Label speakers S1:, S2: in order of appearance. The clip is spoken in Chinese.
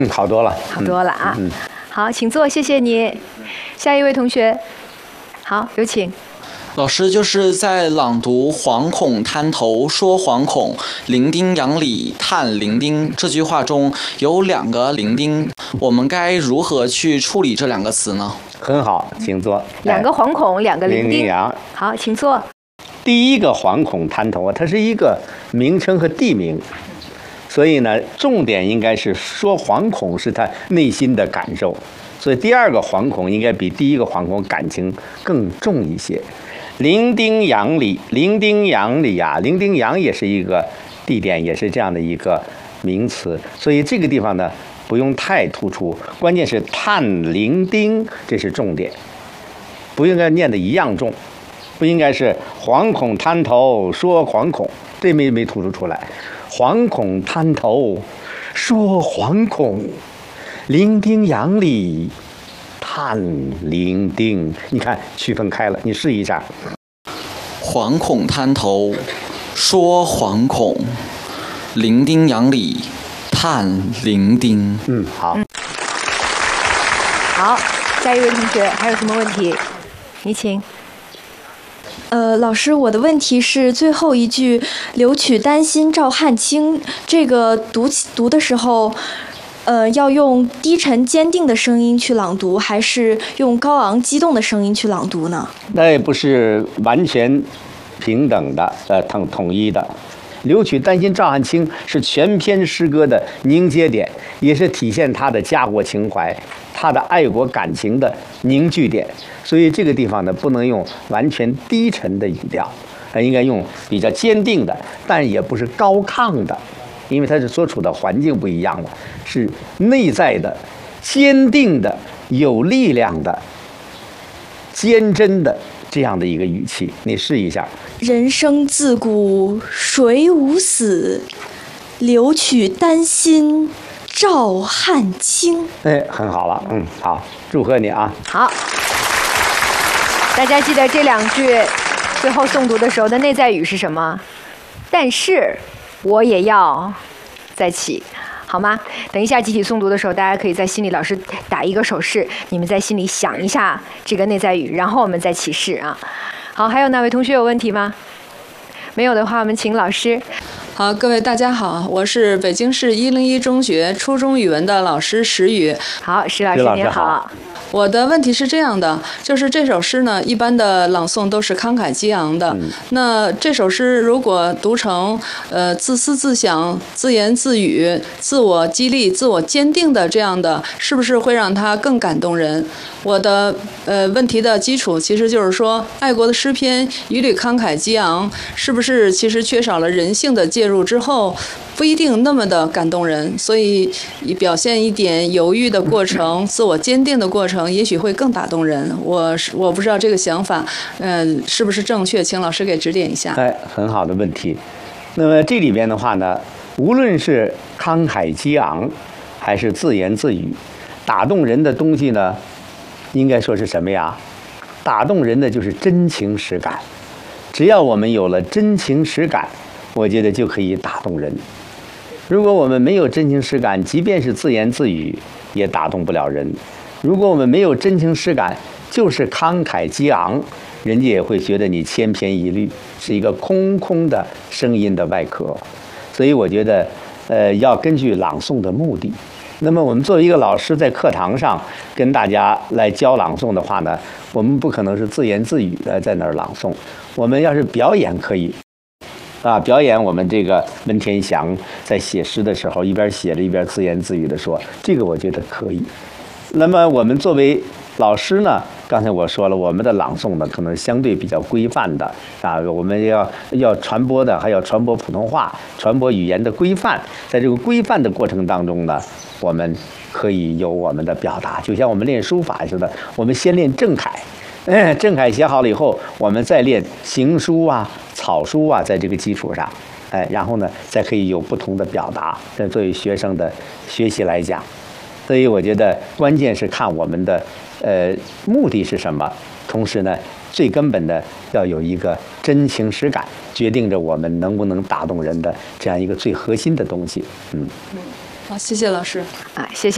S1: 好多了，
S2: 好多了啊。好，请坐，谢谢你。下一位同学，好，有请。
S3: 老师就是在朗读“惶恐滩头说惶恐，伶仃佯里叹伶仃”这句话中有2个伶仃，我们该如何去处理这2个词呢？
S1: 很好，请坐。
S2: 2个惶恐，2个伶仃。
S1: 仃。
S2: 好，请坐。
S1: 第一个惶恐滩头啊，它是一个名称和地名，所以呢，重点应该是说惶恐是他内心的感受，所以第2个惶恐应该比第1个惶恐感情更重一些。伶仃佯里，伶仃佯里啊，伶仃佯也是一个地点，也是这样的一个名词，所以这个地方呢不用太突出，关键是叹伶仃，这是重点，不应该念得一样重，不应该是惶恐滩头说惶恐，这没突出出来，惶恐滩头说惶恐，伶仃佯里叹伶仃，你看区分开了，你试一下。
S3: 惶恐滩头说惶恐，伶仃佯里叹伶仃。
S1: 好。
S2: 好，下一位同学还有什么问题？你请。
S4: 老师，我的问题是最后一句“留取丹心照汗青”，这个读的时候，要用低沉坚定的声音去朗读，还是用高昂激动的声音去朗读呢？
S1: 那也不是完全平等的，统一的。留取丹心照汗青是全篇诗歌的凝结点，也是体现他的家国情怀、他的爱国感情的凝聚点。所以这个地方呢，不能用完全低沉的语调，应该用比较坚定的，但也不是高亢的，因为它是所处的环境不一样了，是内在的、坚定的、有力量的、坚贞的这样的一个语气。你试一下。
S4: 人生自古谁无死，留取丹心照汗青。
S1: 很好了，好，祝贺你啊。
S2: 好，大家记得这2句最后诵读的时候的内在语是什么？但是我也要再起，好吗？等一下集体诵读的时候，大家可以在心里老师打一个手势，你们在心里想一下这个内在语，然后我们再起誓啊。好，还有哪位同学有问题吗？没有的话，我们请老师。
S5: 好，各位大家好，我是北京市101中学初中语文的老师石宇。
S2: 好，石老师您好。
S5: 我的问题是这样的，就是这首诗呢，一般的朗诵都是慷慨激昂的。那这首诗如果读成自思自想、自言自语、自我激励、自我坚定的这样的，是不是会让它更感动人？我的问题的基础其实就是说，爱国的诗篇一律慷慨激昂，是不是其实缺少了人性的介入之后，不一定那么的感动人？所以表现一点犹豫的过程、自我坚定的过程，也许会更打动人。我不知道这个想法，是不是正确？请老师给指点一下。
S1: 很好的问题。那么这里边的话呢，无论是慷慨激昂，还是自言自语，打动人的东西呢，应该说是什么呀？打动人的就是真情实感。只要我们有了真情实感，我觉得就可以打动人。如果我们没有真情实感，即便是自言自语，也打动不了人。如果我们没有真情实感，就是慷慨激昂，人家也会觉得你千篇一律，是一个空空的声音的外壳。所以我觉得，要根据朗诵的目的。那么我们作为一个老师，在课堂上跟大家来教朗诵的话呢，我们不可能是自言自语的在那儿朗诵。我们要是表演可以，表演我们这个文天祥在写诗的时候，一边写着一边自言自语的说，这个我觉得可以。那么我们作为老师呢，刚才我说了，我们的朗诵呢可能相对比较规范的我们要传播的，还要传播普通话，传播语言的规范。在这个规范的过程当中呢，我们可以有我们的表达，就像我们练书法似的，我们先练正楷，正楷写好了以后，我们再练行书啊、草书啊，在这个基础上，然后呢，再可以有不同的表达。这作为学生的学习来讲，所以我觉得关键是看我们的目的是什么，同时呢，最根本的要有一个真情实感，决定着我们能不能打动人的这样一个最核心的东西。
S5: 好，谢谢老师。
S2: 谢谢。